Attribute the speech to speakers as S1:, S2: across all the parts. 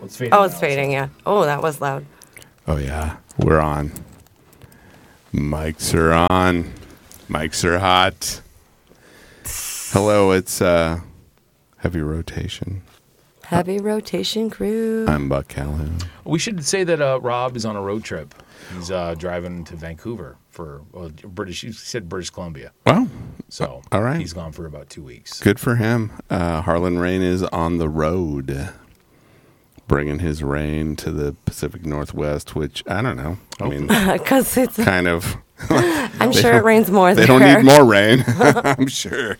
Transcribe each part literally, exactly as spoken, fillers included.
S1: It's fading
S2: Oh, it's
S1: now,
S2: fading,
S1: so.
S2: yeah. Oh, that was loud.
S3: Oh, yeah. We're on. Mics are on. Mics are hot. Hello, it's uh, Heavy Rotation.
S2: Heavy rotation crew.
S3: I'm Buck Calhoun.
S1: We should say that uh, Rob is on a road trip. He's uh, driving to Vancouver for well, British. He said British Columbia.
S3: Well,
S1: So
S3: all right.
S1: he's gone for about two weeks.
S3: Good for him. Uh, Harlan Rain is on the road, bringing his rain to the Pacific Northwest, which, I don't know. I mean,
S2: Because it's,
S3: kind of.
S2: I'm sure it rains more
S3: They
S2: there.
S3: don't need more rain, I'm sure.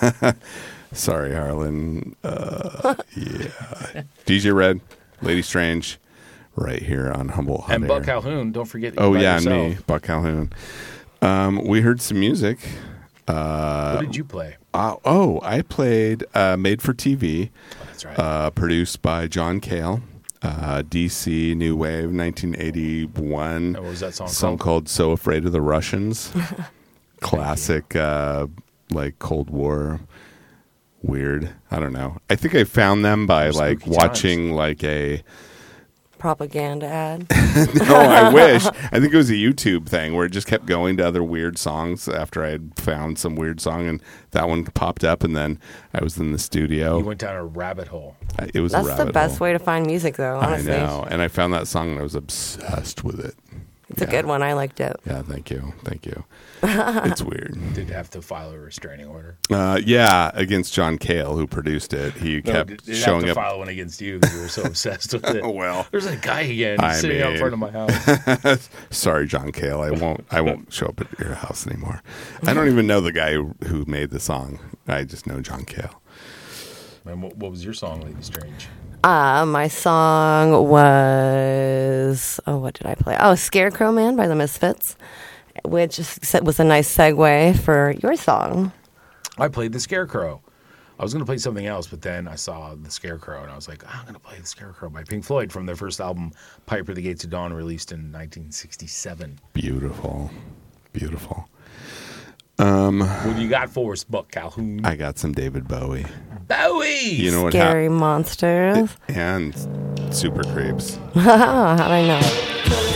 S3: Sorry, Harlan. Uh, yeah. D J Red, Lady Strange, right here on Humboldt Hot
S1: And
S3: Air.
S1: Buck Calhoun, don't forget.
S3: Oh,
S1: by
S3: yeah, and
S1: yourself.
S3: me, Buck Calhoun. Um, we heard some music. Uh,
S1: What did you play?
S3: uh, oh, I played uh, Made for T V,
S1: Oh, that's right.
S3: uh, produced by John Cale, uh, D C New Wave, nineteen eighty-one.
S1: Oh, what was that song
S3: Song
S1: called?
S3: called "So Afraid of the Russians." Classic, uh, like Cold War. Weird. I don't know. I think I found them by
S1: Spooky
S3: like
S1: times.
S3: watching like a.
S2: Propaganda ad.
S3: No, I wish. I think it was a YouTube thing where it just kept going to other weird songs after I had found some weird song, and that one popped up, and then I was in the studio.
S1: You went down a rabbit hole.
S3: I- It was a
S2: That's
S3: rabbit
S2: the best
S3: hole.
S2: way to find music, though, honestly.
S3: I know, and I found that song and I was obsessed with it.
S2: It's a good one. I liked it.
S3: Yeah, thank you, thank you. It's weird.
S1: Did have to file a restraining order.
S3: Uh, yeah, against John Cale, who produced it. He
S1: No,
S3: kept
S1: did, did
S3: showing
S1: have to
S3: up.
S1: file one against you because you were so obsessed with it.
S3: Oh, well.
S1: There's a guy again
S3: I
S1: sitting out
S3: mean-
S1: front of my house.
S3: Sorry, John Cale. I won't. I won't show up at your house anymore. I don't even know the guy who, who made the song. I just know John Cale.
S1: And what, what was your song, Lady Strange?
S2: Uh, my song was, oh, what did I play? Oh, Scarecrow Man by the Misfits, which was a nice segue for your song.
S1: I played the Scarecrow. I was going to play something else, but then I saw the Scarecrow, and I was like, I'm going to play the Scarecrow by Pink Floyd from their first album, Piper: The Gates of Dawn, released in nineteen sixty-seven.
S3: Beautiful, beautiful.
S1: What do you got for us, Buck Calhoun?
S3: I got some David Bowie.
S1: Bowie!
S3: You know what
S2: Scary
S3: happened?
S2: Monsters.
S3: And Super Creeps.
S2: Oh, how'd I know?